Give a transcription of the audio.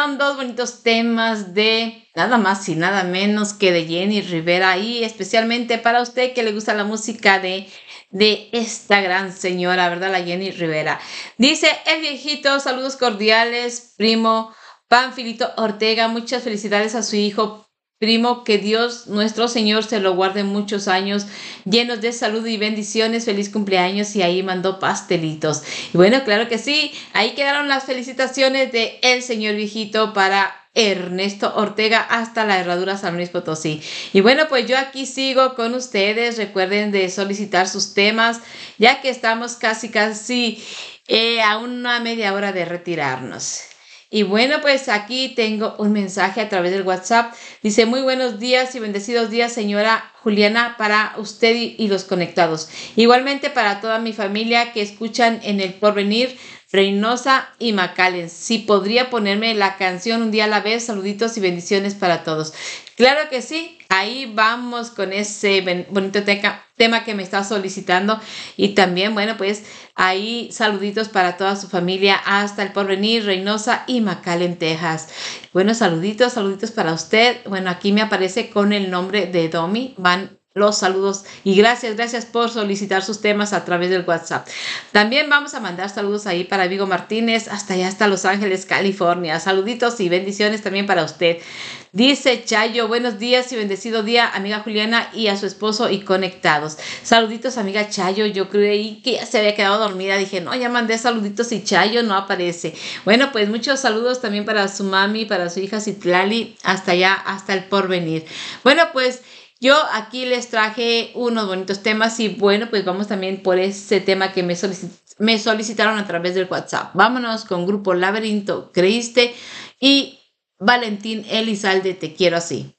fueron dos bonitos temas de nada más y nada menos que de Jenny Rivera y especialmente para usted que le gusta la música de esta gran señora, ¿verdad? La Jenny Rivera. Dice el viejito, saludos cordiales, primo Panfilito Ortega, muchas felicidades a su hijo. Primo, que Dios nuestro Señor se lo guarde muchos años llenos de salud y bendiciones. Feliz cumpleaños y ahí mandó pastelitos. Y bueno, claro que sí, ahí quedaron las felicitaciones de el señor viejito para Ernesto Ortega hasta la Herradura San Luis Potosí. Y bueno, pues yo aquí sigo con ustedes. Recuerden de solicitar sus temas, ya que estamos casi a una media hora de retirarnos. Y bueno, pues aquí tengo un mensaje a través del WhatsApp. Dice, muy buenos días y bendecidos días, señora Juliana, para usted y los conectados. Igualmente para toda mi familia que escuchan en El Porvenir, Reynosa y McAllen. Si podría ponerme la canción Un día a la vez, saluditos y bendiciones para todos. Claro que sí, ahí vamos con ese bonito tema que me está solicitando. Y también, bueno, pues ahí saluditos para toda su familia hasta El Porvenir, Reynosa y McAllen, Texas. Bueno, saluditos para usted. Bueno, aquí me aparece con el nombre de Domi. Van los saludos y gracias por solicitar sus temas a través del WhatsApp. También vamos a mandar saludos ahí para Vigo Martínez, hasta allá, hasta Los Ángeles, California. Saluditos y bendiciones también para usted. Dice Chayo, buenos días y bendecido día, amiga Juliana y a su esposo y conectados. Saluditos, amiga Chayo. Yo creí que ya se había quedado dormida. Dije, no, ya mandé saluditos y Chayo no aparece. Bueno, pues muchos saludos también para su mami, para su hija Citlali, hasta allá, hasta El Porvenir. Bueno, pues yo aquí les traje unos bonitos temas y bueno, pues vamos también por ese tema que me solicitaron a través del WhatsApp. Vámonos con Grupo Laberinto, Creíste y Valentín Elizalde, Te quiero así.